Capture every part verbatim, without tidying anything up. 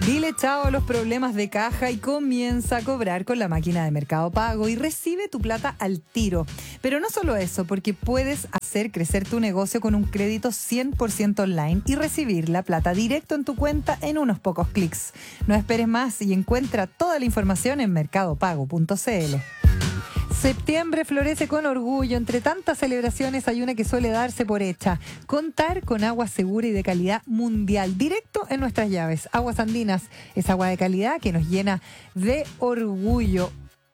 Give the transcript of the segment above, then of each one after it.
Dile chao a los problemas de caja y comienza a cobrar con la máquina de Mercado Pago y recibe tu plata al tiro. Pero no solo eso, porque puedes hacer crecer tu negocio con un crédito cien por ciento online y recibir la plata directo en tu cuenta en unos pocos clics. No esperes más y encuentra toda la información en mercado pago punto c l. Septiembre florece con orgullo. Entre tantas celebraciones hay una que suele darse por hecha: contar con agua segura y de calidad mundial, directo en nuestras llaves. Aguas Andinas es agua de calidad que nos llena de orgullo.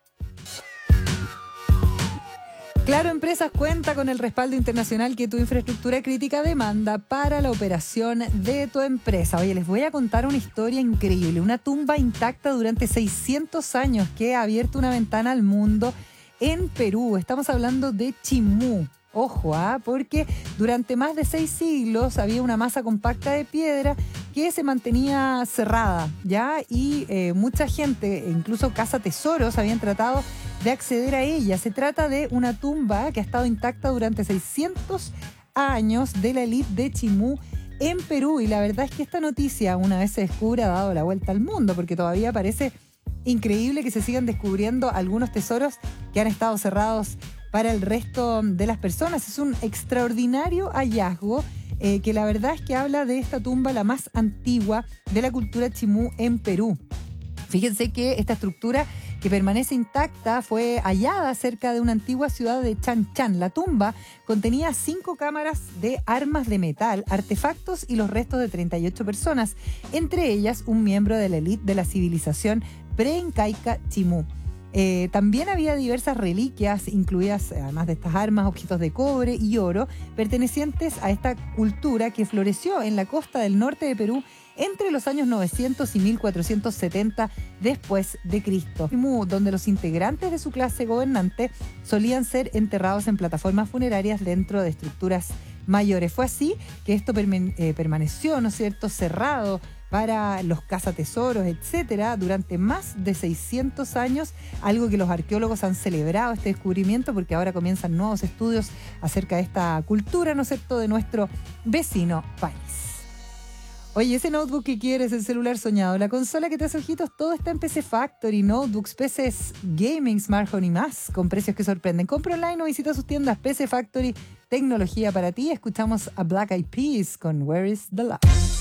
Claro Empresas cuenta con el respaldo internacional que tu infraestructura crítica demanda para la operación de tu empresa. Oye, les voy a contar una historia increíble. Una tumba intacta durante seiscientos años que ha abierto una ventana al mundo en Perú. Estamos hablando de Chimú. Ojo, ¿ah? Porque durante más de seis siglos había una masa compacta de piedra que se mantenía cerrada, ¿ya? Y eh, mucha gente, incluso cazatesoros, habían tratado de acceder a ella. Se trata de una tumba que ha estado intacta durante seiscientos años de la élite de Chimú en Perú. Y la verdad es que esta noticia, una vez se descubre, ha dado la vuelta al mundo, porque todavía parece increíble que se sigan descubriendo algunos tesoros que han estado cerrados para el resto de las personas. Es un extraordinario hallazgo eh, que la verdad es que habla de esta tumba, la más antigua de la cultura Chimú en Perú. Fíjense que esta estructura, que permanece intacta, fue hallada cerca de una antigua ciudad de Chan Chan. La tumba contenía cinco cámaras de armas de metal, artefactos y los restos de treinta y ocho personas, entre ellas un miembro de la élite de la civilización pre-incaica Chimú. Eh, también había diversas reliquias, incluidas, además de estas armas, objetos de cobre y oro, pertenecientes a esta cultura que floreció en la costa del norte de Perú entre los años novecientos y mil cuatrocientos setenta después de Cristo, donde los integrantes de su clase gobernante solían ser enterrados en plataformas funerarias dentro de estructuras mayores. Fue así que esto perme- eh, permaneció, ¿no es cierto?, cerrado para los cazatesoros, etcétera, durante más de seiscientos años, algo que los arqueólogos han celebrado este descubrimiento, porque ahora comienzan nuevos estudios acerca de esta cultura, ¿no es cierto?, de nuestro vecino país. Oye, ese notebook que quieres, el celular soñado, la consola que te hace ojitos, todo está en P C Factory. Notebooks, P Cs, gaming, smart home y más, con precios que sorprenden. Compra online o visita sus tiendas. P C Factory, tecnología para ti. Escuchamos a Black Eyed Peas con Where is the Love.